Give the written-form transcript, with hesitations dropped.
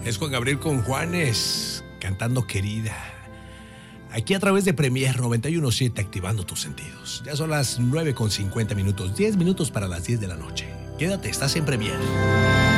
Es Juan Gabriel con Juanes, cantando Querida. Aquí a través de Premier 91.7, activando tus sentidos. Ya son las 9:50, 10 minutos para las 10 de la noche. Quédate, estás en Premier.